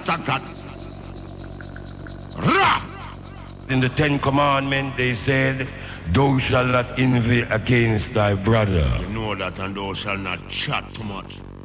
tat. Ra! In the 10 Commandments they said, thou shalt not envy against thy brother. You know that, and thou shalt not chat too much.